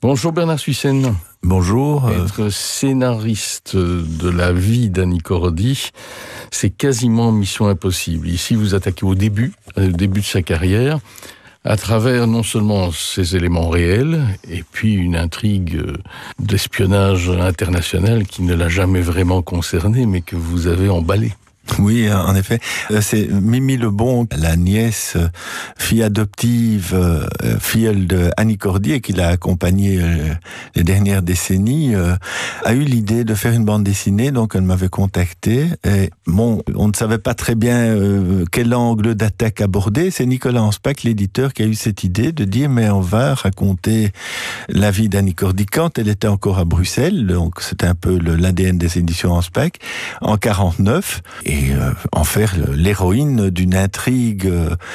Bonjour Bernard Suissen. Bonjour. Être scénariste de la vie d'Annie Cordy, c'est quasiment mission impossible. Ici, vous attaquez au début de sa carrière, à travers non seulement ces éléments réels, et puis une intrigue d'espionnage international qui ne l'a jamais vraiment concernée, mais que vous avez emballée. Oui, en effet. C'est Mimi Lebon, la nièce, fille adoptive, filleule de Annie Cordy, et qui l'a accompagnée les dernières décennies, a eu l'idée de faire une bande dessinée, donc elle m'avait contacté. Et bon, on ne savait pas très bien quel angle d'attaque aborder. C'est Nicolas Anspach, l'éditeur, qui a eu cette idée de dire, mais on va raconter la vie d'Annie Cordy quand elle était encore à Bruxelles, donc c'était un peu l'ADN des éditions Anspach, en 49, et en faire l'héroïne d'une intrigue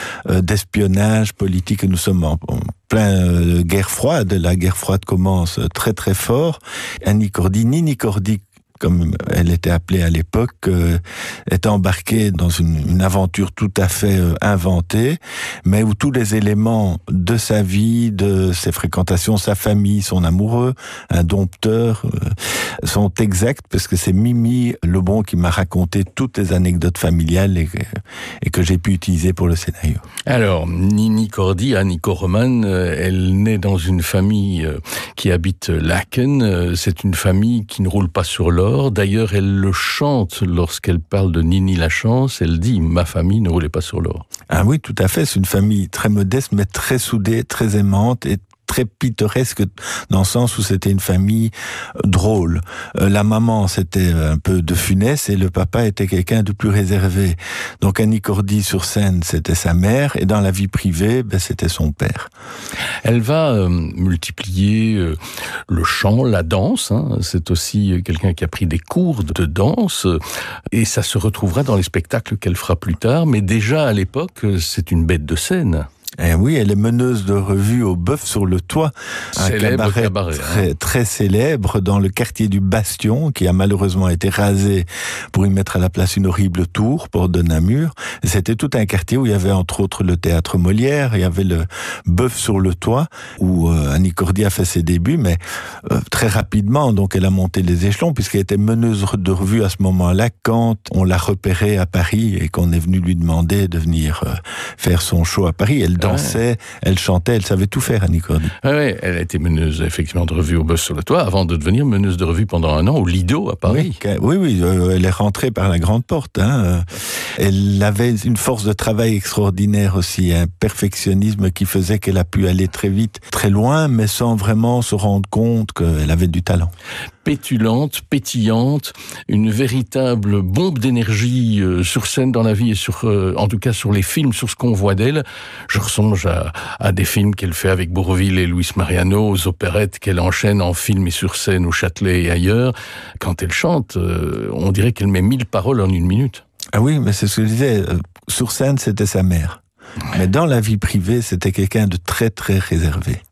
d'espionnage politique. Nous sommes en plein guerre froide. La guerre froide commence très très fort. Annie Cordy, Nini Cordy, comme elle était appelée à l'époque, est embarquée dans une aventure tout à fait inventée, mais où tous les éléments de sa vie, de ses fréquentations, sa famille, son amoureux, un dompteur, sont exacts, parce que c'est Mimi Lebon qui m'a raconté toutes les anecdotes familiales et que j'ai pu utiliser pour le scénario. Alors, Nini Cordy, Annie Corman, elle naît dans une famille qui habite Laken. C'est une famille qui ne roule pas sur l'or. D'ailleurs, elle le chante lorsqu'elle parle de Nini la Chance. Elle dit « Ma famille ne roulait pas sur l'or ». Ah oui, tout à fait. C'est une famille très modeste, mais très soudée, très aimante et très pittoresque, dans le sens où c'était une famille drôle. La maman, c'était un peu de Funès, et le papa était quelqu'un de plus réservé. Donc Annie Cordy sur scène, c'était sa mère, et dans la vie privée, c'était son père. Elle va multiplier le chant, la danse. C'est aussi quelqu'un qui a pris des cours de danse, et ça se retrouvera dans les spectacles qu'elle fera plus tard. Mais déjà à l'époque, c'est une bête de scène. Eh oui, elle est meneuse de revue au Bœuf sur le Toit, un cabaret très célèbre dans le quartier du Bastion, qui a malheureusement été rasé pour y mettre à la place une horrible tour, porte de Namur. Et c'était tout un quartier où il y avait entre autres le théâtre Molière, il y avait le Bœuf sur le Toit, où Annie Cordy a fait ses débuts, mais très rapidement, donc elle a monté les échelons, puisqu'elle était meneuse de revue à ce moment-là, quand on l'a repérée à Paris et qu'on est venu lui demander de venir faire son show à Paris. Elle dansait, elle chantait, elle savait tout faire, Annie Cordy. Oui, elle a été meneuse effectivement de revue au Bœuf sur le Toit avant de devenir meneuse de revue pendant un an au Lido à Paris. Oui, elle est rentrée par la grande porte. Elle avait une force de travail extraordinaire aussi, un perfectionnisme qui faisait qu'elle a pu aller très vite, très loin, mais sans vraiment se rendre compte qu'elle avait du talent. Pétulante, pétillante, une véritable bombe d'énergie sur scène dans la vie et en tout cas sur les films, sur ce qu'on voit d'elle. Je resonge à des films qu'elle fait avec Bourvil et Luis Mariano, aux opérettes qu'elle enchaîne en film et sur scène au Châtelet et ailleurs. Quand elle chante, on dirait qu'elle met 1000 paroles en 1 minute. Ah oui, mais c'est ce que je disais. Sur scène, c'était sa mère. Ouais. Mais dans la vie privée, c'était quelqu'un de très très réservé.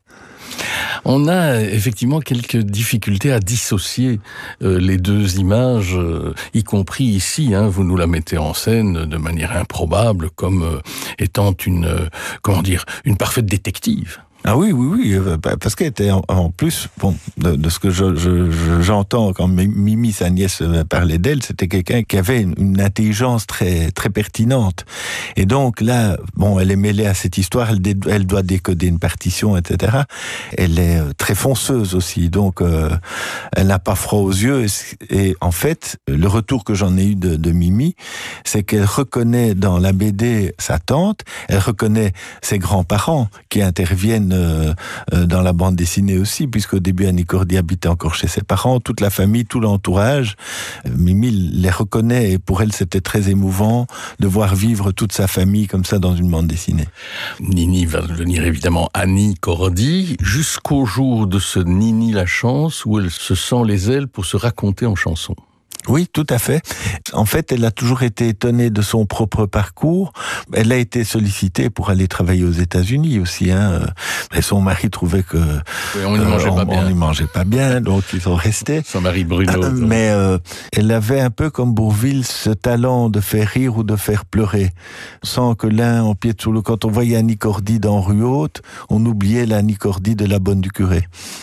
On a effectivement quelques difficultés à dissocier les deux images, y compris ici. Vous nous la mettez en scène de manière improbable, comme étant une parfaite détective. Ah oui, parce qu'elle était en plus, de ce que j'entends quand Mimi, sa nièce, parlait d'elle, c'était quelqu'un qui avait une intelligence très très pertinente. Et donc là, elle est mêlée à cette histoire, elle doit décoder une partition, etc. Elle est très fonceuse aussi, donc elle n'a pas froid aux yeux. Et en fait, le retour que j'en ai eu de Mimi, c'est qu'elle reconnaît dans la BD sa tante, elle reconnaît ses grands-parents qui interviennent dans la bande dessinée aussi, puisqu'au début Annie Cordy habitait encore chez ses parents, toute la famille, tout l'entourage. Mimi les reconnaît, et pour elle c'était très émouvant de voir vivre toute sa famille comme ça dans une bande dessinée. Nini va devenir évidemment Annie Cordy, jusqu'au jour de ce Nini la Chance, où elle se sent les ailes pour se raconter en chanson. Oui, tout à fait. En fait, elle a toujours été étonnée de son propre parcours. Elle a été sollicitée pour aller travailler aux États-Unis aussi. Et son mari trouvait que on n'y mangeait pas bien, donc ils sont restés. Son mari Bruno. Mais elle avait un peu comme Bourvil ce talent de faire rire ou de faire pleurer, sans que l'un empiète sur l'autre. Quand on voyait Annie Cordy dans Rue Haute, on oubliait l'Annie Cordy de la Bonne du Curé.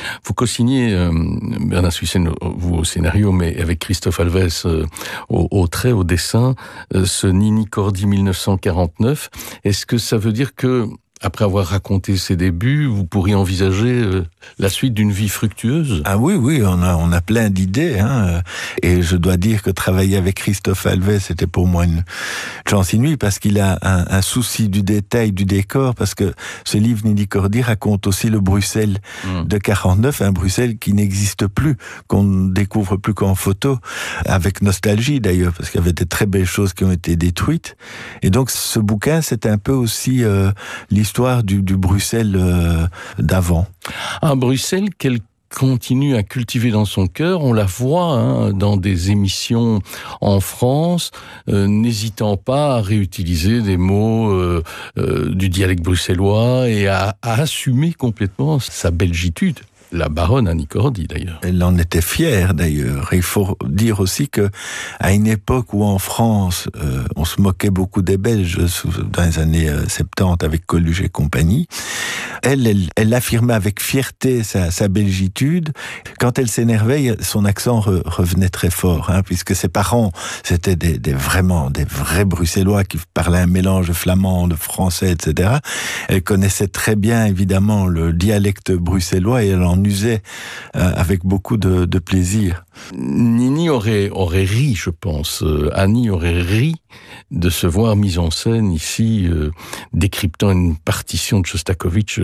Vous co-signez, Bernard Suissène, vous au scénario, mais avec Christophe Alves au trait, au dessin, ce Nini Cordy 1949. Est-ce que ça veut dire que, après avoir raconté ses débuts, vous pourriez envisager la suite d'une vie fructueuse? Ah oui, on a plein d'idées, hein. Et je dois dire que travailler avec Christophe Alves, c'était pour moi une chance inouïe, parce qu'il a un souci du détail, du décor, parce que ce livre Nini Cordy raconte aussi le Bruxelles de 49, un Bruxelles qui n'existe plus, qu'on ne découvre plus qu'en photo, avec nostalgie d'ailleurs, parce qu'il y avait des très belles choses qui ont été détruites. Et donc ce bouquin, c'est un peu aussi l'histoire du Bruxelles d'avant. Un Bruxelles qu'elle continue à cultiver dans son cœur. On la voit dans des émissions en France, n'hésitant pas à réutiliser des mots du dialecte bruxellois et à assumer complètement sa belgitude. La baronne Annie Cordy, d'ailleurs. Elle en était fière, d'ailleurs. Et il faut dire aussi que, à une époque où en France, on se moquait beaucoup des Belges, dans les années 70, avec Coluche et compagnie, elle affirmait avec fierté sa belgitude. Quand elle s'énervait, son accent revenait très fort, hein, puisque ses parents, c'était vraiment des vrais Bruxellois qui parlaient un mélange de flamand, de français, etc. Elle connaissait très bien, évidemment, le dialecte bruxellois et elle en usait avec beaucoup de plaisir. Nini aurait ri, je pense. Annie aurait ri de se voir mise en scène ici, décryptant une partition de Shostakovich,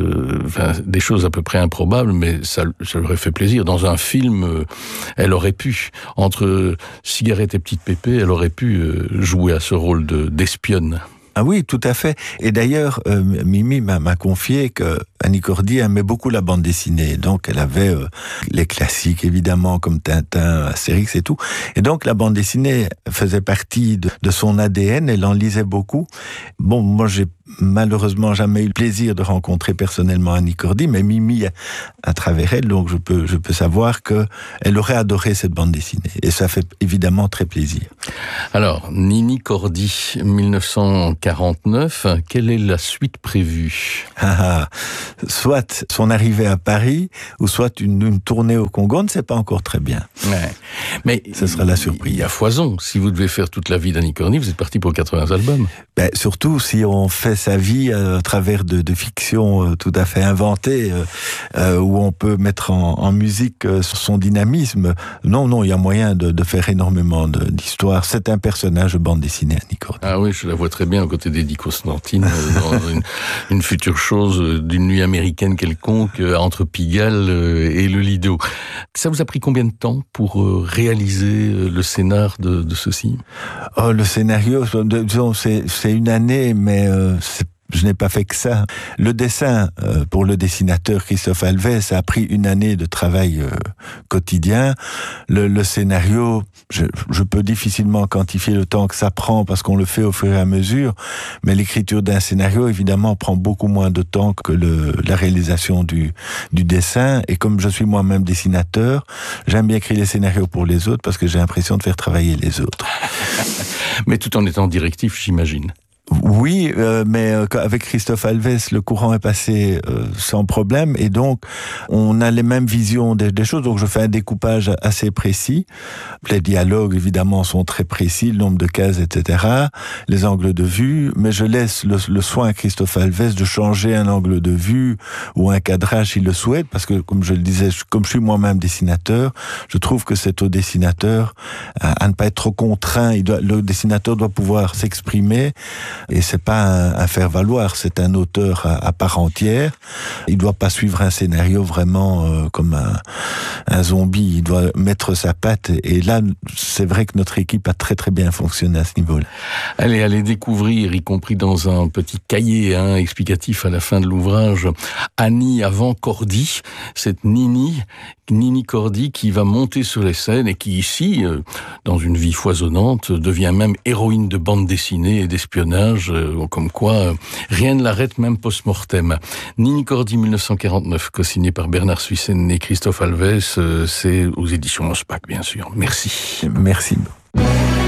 des choses à peu près improbables, mais ça lui aurait fait plaisir. Dans un film, elle aurait pu, entre Cigarette et Petite Pépé, elle aurait pu jouer à ce rôle d'espionne. Ah oui, tout à fait. Et d'ailleurs, Mimi m'a confié que Annie Cordy aimait beaucoup la bande dessinée. Donc, elle avait les classiques, évidemment, comme Tintin, Astérix et tout. Et donc, la bande dessinée faisait partie de son ADN. Elle en lisait beaucoup. Bon, moi, j'ai malheureusement jamais eu le plaisir de rencontrer personnellement Annie Cordy, mais Mimi à travers elle, donc je peux savoir que elle aurait adoré cette bande dessinée. Et ça fait évidemment très plaisir. Alors, Nini Cordy, 1949, quelle est la suite prévue? Soit son arrivée à Paris, ou soit une tournée au Congo, on ne sait pas encore très bien. Ouais. Mais ce sera la surprise. Il y a foison. Si vous devez faire toute la vie d'Annie Cordy, vous êtes parti pour 80 albums. Surtout si on fait sa vie à travers de fictions tout à fait inventées, où on peut mettre en musique son dynamisme. Non, il y a moyen de faire énormément d'histoires. C'est un personnage de bande dessinée, Annie Cordy. Ah oui, je la vois très bien aux côtés d'Eddie Constantine, dans une future chose d'une nuit américaine quelconque, entre Pigalle et le Lido. Ça vous a pris combien de temps pour réaliser le scénar de ceci? Le scénario, disons, c'est une année, mais je n'ai pas fait que ça. Le dessin, pour le dessinateur Christophe Alves, a pris une année de travail quotidien. Le scénario, je peux difficilement quantifier le temps que ça prend parce qu'on le fait au fur et à mesure, mais l'écriture d'un scénario, évidemment, prend beaucoup moins de temps que la réalisation du dessin. Et comme je suis moi-même dessinateur, j'aime bien écrire les scénarios pour les autres parce que j'ai l'impression de faire travailler les autres. Mais tout en étant directif, j'imagine. Oui, mais avec Christophe Alves, le courant est passé sans problème et donc on a les mêmes visions des choses. Donc je fais un découpage assez précis. Les dialogues, évidemment, sont très précis, le nombre de cases, etc. Les angles de vue, mais je laisse le soin à Christophe Alves de changer un angle de vue ou un cadrage s'il le souhaite, parce que, comme je le disais, comme je suis moi-même dessinateur, je trouve que c'est au dessinateur à ne pas être trop contraint. Le dessinateur doit pouvoir s'exprimer. Et c'est pas un faire-valoir, c'est un auteur à part entière. Il doit pas suivre un scénario vraiment comme un zombie. Il doit mettre sa patte. Et là, c'est vrai que notre équipe a très très bien fonctionné à ce niveau-là. Allez découvrir, y compris dans un petit cahier explicatif à la fin de l'ouvrage, Annie avant Cordy, cette Nini Cordy qui va monter sur les scènes et qui ici, dans une vie foisonnante, devient même héroïne de bande dessinée et d'espionnage, comme quoi rien ne l'arrête même post-mortem. Nini Cordy 1949, co-signé par Bernard Suissène et Christophe Alves, c'est aux éditions Mospac, bien sûr. Merci. Merci.